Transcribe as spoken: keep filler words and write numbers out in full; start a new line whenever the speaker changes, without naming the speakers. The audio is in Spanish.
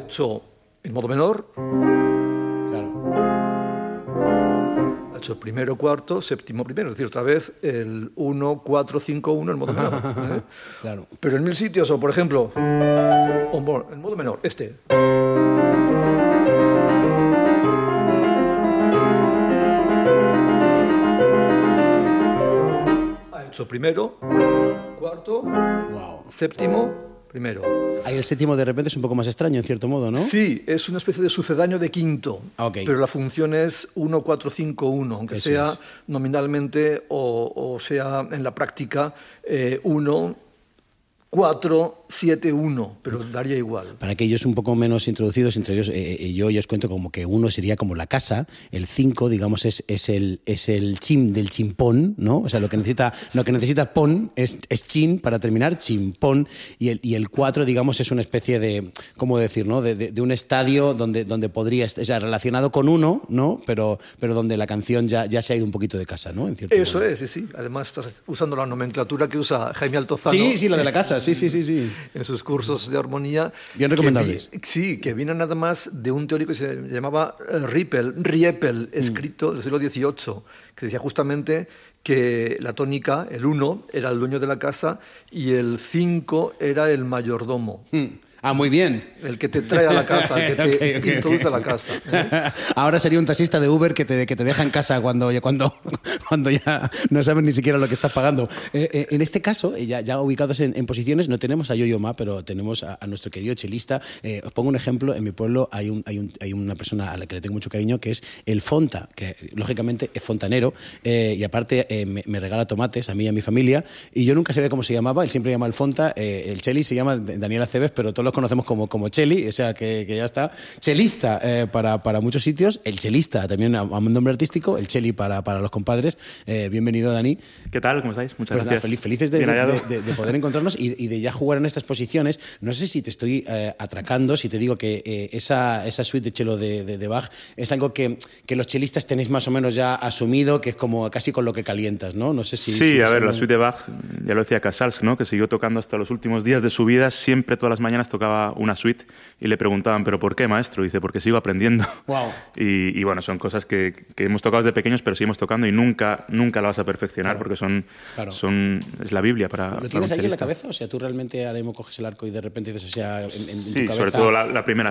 hecho en modo menor.
Claro.
Ha hecho primero, cuarto, séptimo, primero. Es decir, otra vez el uno, cuatro, cinco, uno en modo menor. ¿eh?
Claro.
Pero en mil sitios, o por ejemplo, en modo menor, este. Ha hecho primero, cuarto,
Wow.
séptimo, primero.
Ahí el séptimo de repente es un poco más extraño, en cierto modo, ¿no?
Sí, es una especie de sucedáneo de quinto,
Ah, okay.
Pero la función es uno, cuatro, cinco, uno, aunque
Eso
sea
es.
nominalmente o, o sea en la práctica eh, uno, cuatro, siete, uno, pero daría igual.
Para aquellos un poco menos introducidos, entre ellos, eh, eh, yo ya os cuento como que uno sería como la casa, el cinco, digamos, es, es, el, es el chim del chimpón, ¿no? O sea, lo que necesita, lo que necesita pon es, es chin para terminar, chimpón, y el, y el cuatro, digamos, es una especie de, ¿cómo decir, no? De, de, de un estadio donde, donde podría estar, o sea, relacionado con uno, ¿no? Pero, pero donde la canción ya, ya se ha ido un poquito de casa, ¿no? En cierto
Eso
modo.
es, sí, sí. Además estás usando la nomenclatura que usa Jaime Altozano.
Sí, sí, la de la casa, sí, sí, sí, sí.
En sus cursos de armonía.
Bien recomendables.
Que vi, sí, que viene nada más de un teórico que se llamaba Riepel, Riepel, escrito del siglo dieciocho, que decía justamente que la tónica, el uno, era el dueño de la casa y el cinco era el mayordomo.
Mm. Ah, muy bien.
El que te trae a la casa, el que te
okay, okay,
introduce
okay.
a la casa. ¿eh?
Ahora sería un taxista de Uber que te, que te deja en casa cuando, cuando, cuando ya no sabes ni siquiera lo que estás pagando. Eh, eh, en este caso, ya, ya ubicados en, en posiciones, no tenemos a Yo-Yo Ma, pero tenemos a, a nuestro querido chelista. Eh, os pongo un ejemplo. En mi pueblo hay, un, hay, un, hay una persona a la que le tengo mucho cariño, que es el Fonta, que lógicamente es fontanero, eh, y aparte eh, me, me regala tomates a mí y a mi familia, y yo nunca sabía cómo se llamaba. Él siempre llama el Fonta. Eh, el Cheli se llama Daniel Aceves, pero todos los conocemos como, como Cheli, o sea que, que ya está. Chelista eh, para, para muchos sitios, el chelista también a, a un nombre artístico, el Cheli para, para los compadres. Eh, bienvenido, Dani.
¿Qué tal? ¿Cómo estáis? Muchas
Pues nada,
gracias.
feliz, felices de, de, de, de poder encontrarnos y, y de ya jugar en estas posiciones. No sé si te estoy eh, atracando, si te digo que eh, esa, esa suite de chelo de, de, de Bach es algo que, que los chelistas tenéis más o menos ya asumido, que es como casi con lo que calientas, ¿no? No sé si...
Sí,
si,
a
si
ver,
no...
la suite de Bach, ya lo decía Casals, ¿no? Que siguió tocando hasta los últimos días de su vida, siempre todas las mañanas tocaba una suite y le preguntaban, ¿pero por qué, maestro? Y dice, porque sigo aprendiendo.
Wow.
Y, y bueno, son cosas que, que hemos tocado desde pequeños, pero seguimos tocando y nunca, nunca la vas a perfeccionar, claro, porque son,
claro.
son, es la Biblia para,
¿Lo
para
tienes
un
ahí en la
chelista.
cabeza? O sea, tú realmente ahora mismo coges el arco y de repente dices, o sea, en, en
sí,
tu cabeza...
sobre todo la, la primera